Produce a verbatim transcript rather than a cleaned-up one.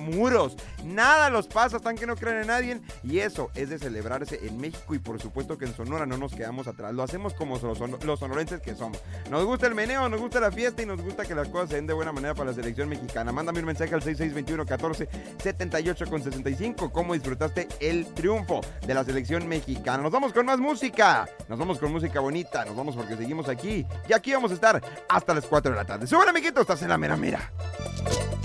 muros. Nada los pasa, tan que no creen en nadie. Y eso es de celebrarse en México y por supuesto que en Sonora no nos quedamos atrás. Lo hacemos como los, son- los sonorenses que somos. Nos gusta el meneo, nos gusta la fiesta y nos gusta que las cosas se den de buena manera para la selección mexicana. Mándame un mensaje al seis seis dos uno, uno cuatro, siete ocho con sesenta y cinco. ¿Cómo disfrutaste el triunfo de la selección mexicana? Nos vamos con más música. Nos vamos con música bonita. Nos vamos porque seguimos aquí. Y aquí vamos a estar hasta las cuatro de la tarde. ¡Suban, amiguitos! Estás en la mera mera.